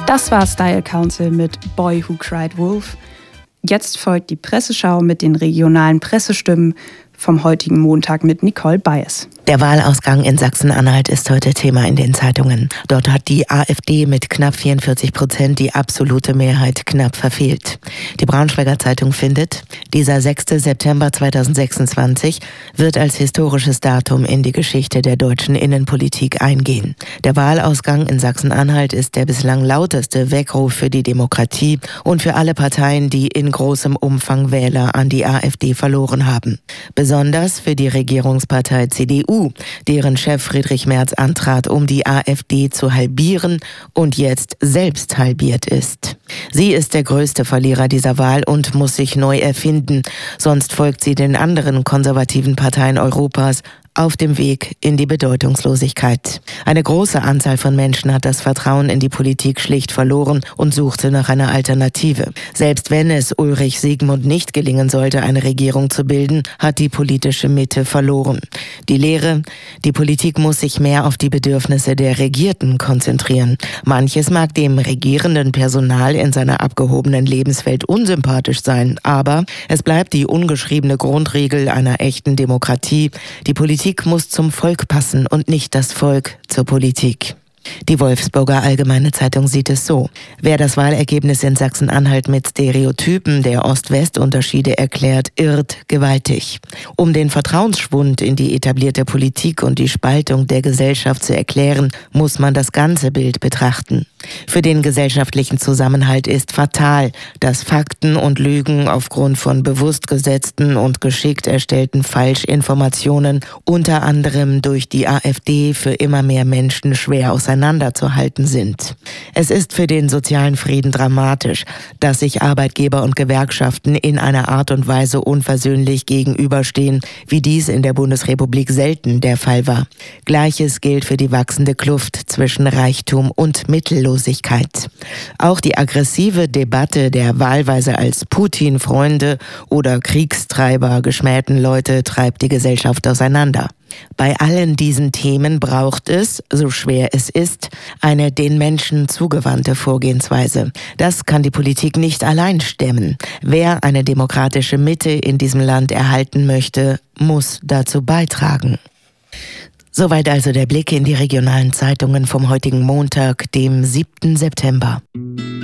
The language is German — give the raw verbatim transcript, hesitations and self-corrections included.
Das war Style Council mit Boy Who Cried Wolf. Jetzt folgt die Presseschau mit den regionalen Pressestimmen vom heutigen Montag mit Nicole Baes. Der Wahlausgang in Sachsen-Anhalt ist heute Thema in den Zeitungen. Dort hat die AfD mit knapp vierundvierzig Prozent die absolute Mehrheit knapp verfehlt. Die Braunschweiger Zeitung findet, dieser sechster September zweitausendsechsundzwanzig wird als historisches Datum in die Geschichte der deutschen Innenpolitik eingehen. Der Wahlausgang in Sachsen-Anhalt ist der bislang lauteste Weckruf für die Demokratie und für alle Parteien, die in großem Umfang Wähler an die AfD verloren haben. Besonders für die Regierungspartei C D U, deren Chef Friedrich Merz antrat, um die AfD zu halbieren und jetzt selbst halbiert ist. Sie ist der größte Verlierer dieser Wahl und muss sich neu erfinden, sonst folgt sie den anderen konservativen Parteien Europas auf dem Weg in die Bedeutungslosigkeit. Eine große Anzahl von Menschen hat das Vertrauen in die Politik schlicht verloren und suchte nach einer Alternative. Selbst wenn es Ulrich Siegmund nicht gelingen sollte, eine Regierung zu bilden, hat die politische Mitte verloren. Die Lehre: Die Politik muss sich mehr auf die Bedürfnisse der Regierten konzentrieren. Manches mag dem regierenden Personal in seiner abgehobenen Lebenswelt unsympathisch sein, aber es bleibt die ungeschriebene Grundregel einer echten Demokratie: Die Politik muss zum Volk passen und nicht das Volk zur Politik. Die Wolfsburger Allgemeine Zeitung sieht es so: Wer das Wahlergebnis in Sachsen-Anhalt mit Stereotypen der Ost-West-Unterschiede erklärt, irrt gewaltig. Um den Vertrauensschwund in die etablierte Politik und die Spaltung der Gesellschaft zu erklären, muss man das ganze Bild betrachten. Für den gesellschaftlichen Zusammenhalt ist fatal, dass Fakten und Lügen aufgrund von bewusst gesetzten und geschickt erstellten Falschinformationen unter anderem durch die AfD für immer mehr Menschen schwer auseinanderzuhalten sind. Es ist für den sozialen Frieden dramatisch, dass sich Arbeitgeber und Gewerkschaften in einer Art und Weise unversöhnlich gegenüberstehen, wie dies in der Bundesrepublik selten der Fall war. Gleiches gilt für die wachsende Kluft zwischen Reichtum und Mittellosigkeit. Auch die aggressive Debatte der wahlweise als Putin-Freunde oder Kriegstreiber geschmähten Leute treibt die Gesellschaft auseinander. Bei allen diesen Themen braucht es, so schwer es ist, eine den Menschen zugewandte Vorgehensweise. Das kann die Politik nicht allein stemmen. Wer eine demokratische Mitte in diesem Land erhalten möchte, muss dazu beitragen. Soweit also der Blick in die regionalen Zeitungen vom heutigen Montag, dem siebten September.